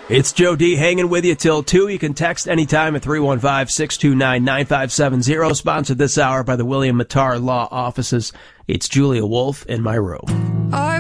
It's Joe D hanging with you till 2. You can text anytime at 315-629-9570. Sponsored this hour by the William Mattar Law Offices. It's Julia Wolf in my room.